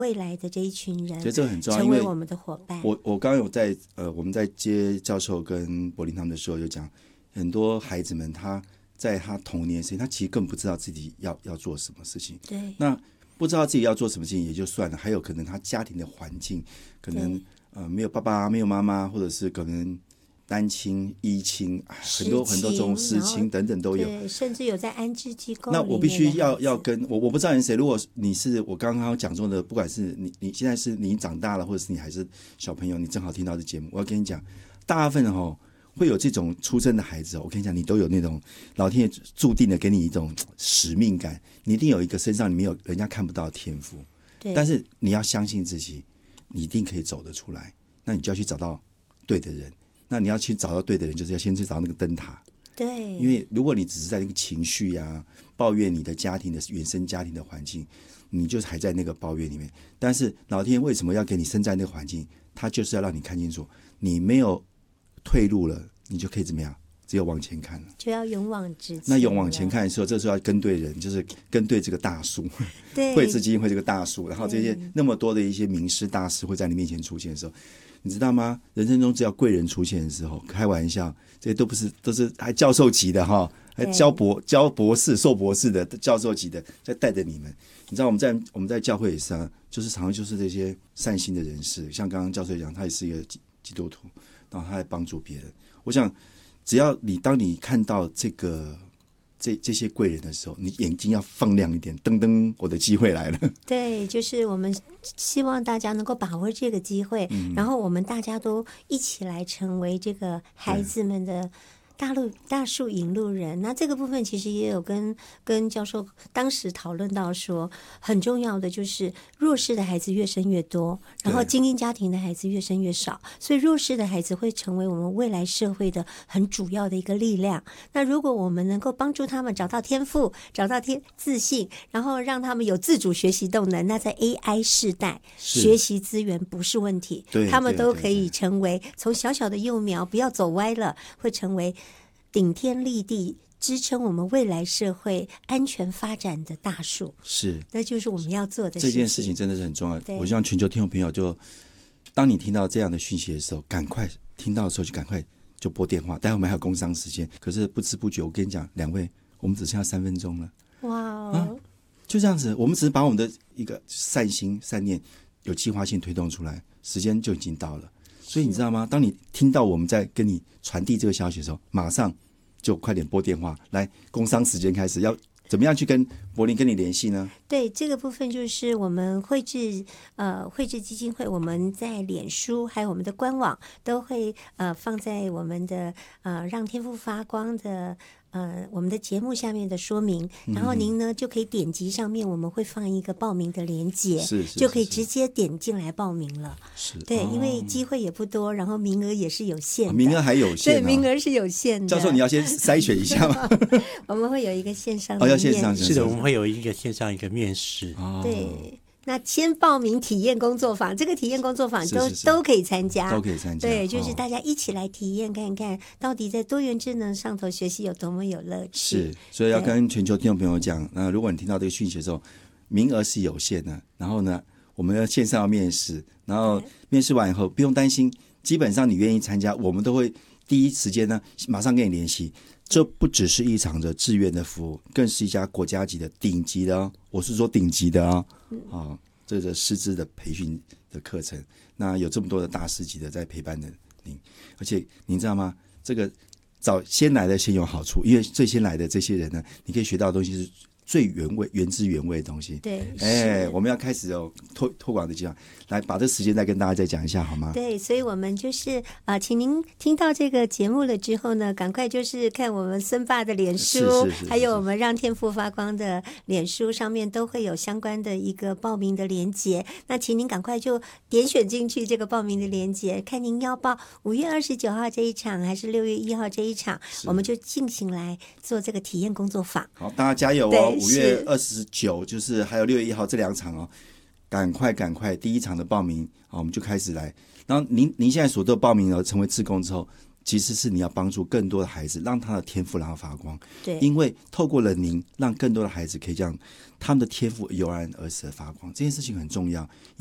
未来的这一群人， 所以这个很重要， 成为我们的伙伴。 我刚刚有在我们在接教授跟柏林他们的时候，有讲很多孩子们他在他童年时期，他其实更不知道自己要做什么事情。 对， 那不知道自己要做什么事情也就算了，还有可能他家庭的环境可能没有爸爸没有妈妈，或者是可能单亲依亲，很多这种失亲等等都有， 对，甚至有在安置机构。 那我必须要跟我不知道你是谁，如果你是我刚刚讲中的，不管是你现在是你长大了，或者是你还是小朋友，你正好听到这节目，我要跟你讲，大部分会有这种出生的孩子，我跟你讲，你都有那种老天爷注定的给你一种使命感，你一定有一个身上你没有人家看不到的天赋， 对， 但是你要相信自己，你一定可以走得出来，那你就要去找到对的人，那你要去找到对的人，就是要先去找那个灯塔。 对， 因为如果你只是在那个情绪啊，抱怨你的家庭的原生家庭的环境，你就还在那个抱怨里面。但是老天爷为什么要给你生在那个环境？他就是要让你看清楚，你没有退路了，你就可以怎么样？只有往前看了， 就要勇往直前。 那勇往前看的时候，这时候要跟对人，就是跟对这个大树， 对， 惠智基金会这个大树，然后这些那么多的一些名师大师会在你面前出现的时候，你知道吗？人生中只要贵人出现的时候，开玩笑，这些都是还教授级的哈，还教博士、硕博士的教授级的，在带着你们。你知道我们在教会也是啊，就是常常就是这些善心的人士，像刚刚教授讲，他也是一个基督徒，然后他在帮助别人。我想，只要当你看到这些贵人的时候，你眼睛要放亮一点，噔噔，我的机会来了。 对，就是我们希望大家能够把握这个机会，然后我们大家都一起来成为这个孩子们的大树引路人。那这个部分其实也有跟教授当时讨论到说，很重要的就是弱势的孩子越生越多，然后精英家庭的孩子越生越少，所以弱势的孩子会成为我们未来社会的很主要的一个力量。那如果我们能够帮助他们找到天赋，找到自信，然后让他们有自主学习动能，那在 AI 世代学习资源不是问题，他们都可以成为从小小的幼苗，不要走歪了，会成为顶天立地支撑我们未来社会安全发展的大树。 是， 那就是我们要做的事情。 这件事情真的是很重要。我希望全球听众朋友当你听到这样的讯息的时候，赶快听到的时候就赶快就拨电话。待会我们还有工商时间，可是不知不觉我跟你讲，两位我们只剩下3分钟了。哇就这样子，我们只是把我们的一个善心善念有计划性推动出来，时间就已经到了。所以你知道吗？当你听到我们在跟你传递这个消息的时候，马上就快点拨电话来。工商时间开始，要怎么样去跟柏林跟你联系呢？ 对，这个部分就是我们惠智基金会，我们在脸书还有我们的官网都会放在我们的让天赋发光的我们的节目下面的说明，然后您呢就可以点击上面，我们会放一个报名的连结，就可以直接点进来报名了。 是， 对，因为机会也不多，然后名额也是有限的， 名额还有限， 对，名额是有限的。 教授，你要先筛选一下吗？ 我们会有一个线上的要线上， 是的，我们会有一个线上一个面试。 对。那先报名体验工作坊，这个体验工作坊都可以参加， 都可以参加。 对，就是大家一起来体验看看，到底在多元智能上头学习有多么有乐趣。 是，所以要跟全球听众朋友讲，那如果你听到这个讯息的时候，名额是有限的，然后呢，我们要线上要面试，然后面试完以后不用担心，基本上你愿意参加，我们都会第一时间呢马上跟你联系。这不只是一场的志愿的服务，更是一家国家级的顶级的我是说顶级的这个师资的培训的课程，那有这么多的大师级的在陪伴着您，而且您知道吗？这个先来的先有好处，因为最先来的这些人呢，你可以学到的东西是最原汁原味的东西。 对， 我们要开始拓广的计划，来把这时间再跟大家再讲一下好吗？ 对，所以我们就是请您听到这个节目了之后呢，赶快就是看我们孙爸的脸书，还有我们让天赋发光的脸书上面都会有相关的一个报名的连结。那请您赶快就点选进去这个报名的连结，看您要报5月29号这一场还是6月1号这一场，我们就进行来做这个体验工作坊。 好，大家加油哦！5月29就是还有6月1号这2场赶快第一场的报名我们就开始来。然后您现在所做报名成为志工之后， 其实是你要帮助更多的孩子，让他的天赋让他发光。 对， 因为透过了您，让更多的孩子可以让他们的天赋油然而生的发光，这件事情很重要。